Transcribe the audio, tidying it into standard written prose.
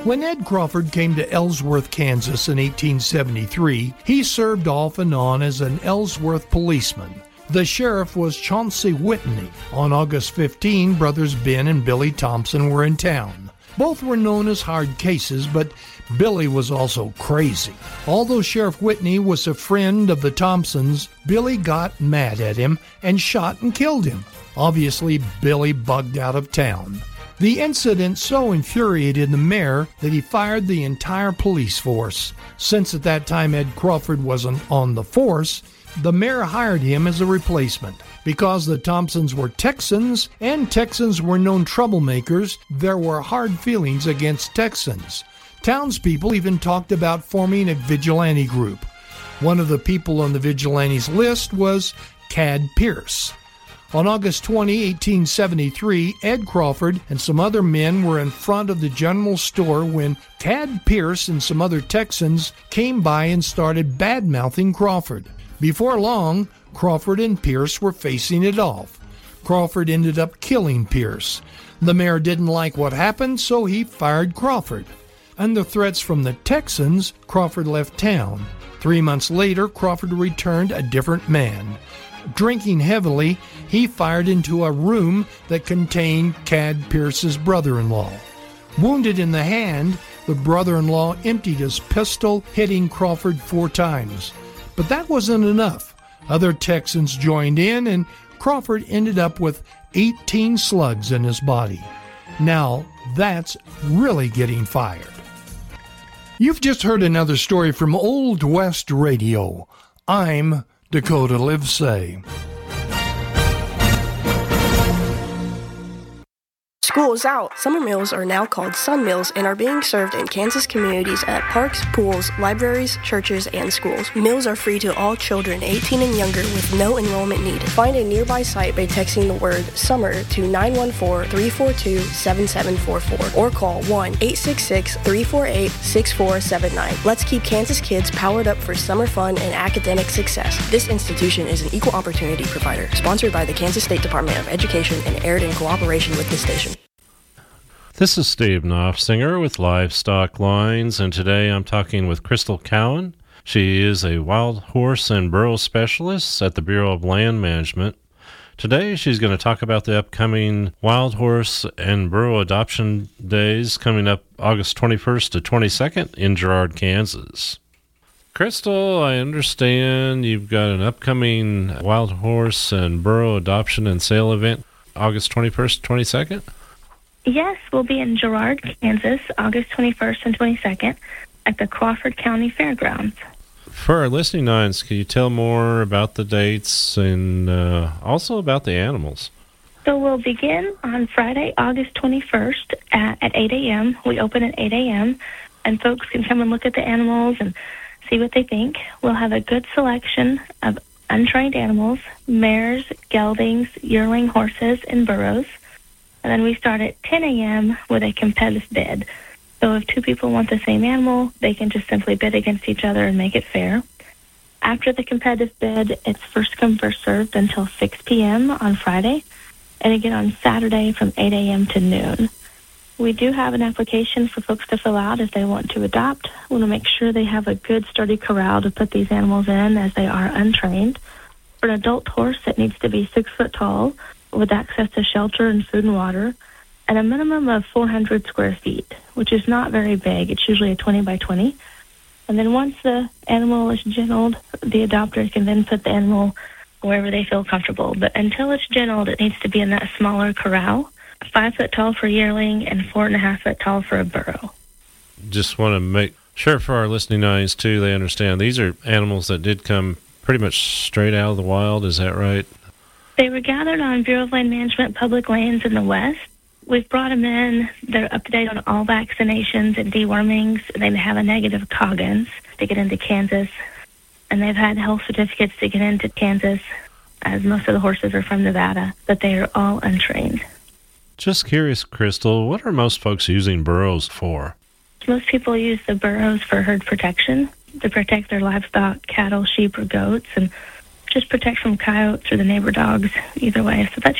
When Ed Crawford came to Ellsworth, Kansas in 1873, he served off and on as an Ellsworth policeman. The sheriff was Chauncey Whitney. On August 15, brothers Ben and Billy Thompson were in town. Both were known as hard cases, but Billy was also crazy. Although Sheriff Whitney was a friend of the Thompsons, Billy got mad at him and shot and killed him. Obviously, Billy bugged out of town. The incident so infuriated the mayor that he fired the entire police force. Since at that time Ed Crawford wasn't on the force, the mayor hired him as a replacement. Because the Thompsons were Texans, and Texans were known troublemakers, there were hard feelings against Texans. Townspeople even talked about forming a vigilante group. One of the people on the vigilantes list was Cad Pierce. On August 20, 1873, Ed Crawford and some other men were in front of the general store when Cad Pierce and some other Texans came by and started bad-mouthing Crawford. Before long, Crawford and Pierce were facing it off. Crawford ended up killing Pierce. The mayor didn't like what happened, so he fired Crawford. Under threats from the Texans, Crawford left town. 3 months later, Crawford returned a different man. Drinking heavily, he fired into a room that contained Cad Pierce's brother-in-law. Wounded in the hand, the brother-in-law emptied his pistol, hitting Crawford 4 times. But that wasn't enough. Other Texans joined in, and Crawford ended up with 18 slugs in his body. Now, that's really getting fired. You've just heard another story from Old West Radio. I'm Dakota Livesay. School is out. Summer meals are now called Sun Meals and are being served in Kansas communities at parks, pools, libraries, churches, and schools. Meals are free to all children 18 and younger with no enrollment needed. Find a nearby site by texting the word SUMMER to 914-342-7744 or call 1-866-348-6479. Let's keep Kansas kids powered up for summer fun and academic success. This institution is an equal opportunity provider, sponsored by the Kansas State Department of Education and aired in cooperation with this station. This is Steve Knopfsinger with Livestock Lines, and today I'm talking with Crystal Cowan. She is a wild horse and burro specialist at the Bureau of Land Management. Today she's going to talk about the upcoming wild horse and burro adoption days coming up August 21st to 22nd in Girard, Kansas. Crystal, I understand you've got an upcoming wild horse and burro adoption and sale event August 21st to 22nd? Yes, we'll be in Girard, Kansas, August 21st and 22nd at the Crawford County Fairgrounds. For our listening audience, can you tell more about the dates and also about the animals? So we'll begin on Friday, August 21st at 8 a.m. We open at 8 a.m., and folks can come and look at the animals and see what they think. We'll have a good selection of untrained animals, mares, geldings, yearling horses, and burros. And then we start at 10 a.m. with a competitive bid. So if 2 people want the same animal, they can just simply bid against each other and make it fair. After the competitive bid, it's first come, first served until 6 p.m. on Friday, and again on Saturday from 8 a.m. to noon. We do have an application for folks to fill out if they want to adopt. We want to make sure they have a good, sturdy corral to put these animals in as they are untrained. For an adult horse, it needs to be 6 foot tall, with access to shelter and food and water, and a minimum of 400 square feet, which is not very big. It's usually a 20 by 20. And then once the animal is gennelled, the adopter can then put the animal wherever they feel comfortable. But until it's gennelled, it needs to be in that smaller corral, 5 foot tall for yearling and 4.5 foot tall for a burro. Just want to make sure for our listening audience, too, they understand these are animals that did come pretty much straight out of the wild. Is that right? They were gathered on Bureau of Land Management public lands in the West. We've brought them in. They're up to date on all vaccinations and dewormings. They have a negative Coggins to get into Kansas. And they've had health certificates to get into Kansas, as most of the horses are from Nevada, but they are all untrained. Just curious, Crystal, what are most folks using burros for? Most people use the burros for herd protection, to protect their livestock, cattle, sheep, or goats, and just protect from coyotes or the neighbor dogs, either way. So that's